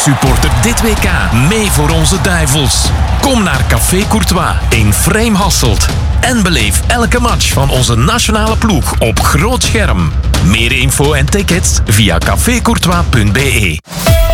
supporter dit WK mee voor onze duivels. Kom naar Café Courtois in Vreemhasselt en beleef elke match van onze nationale ploeg op groot scherm. Meer info en tickets via cafecourtois.be.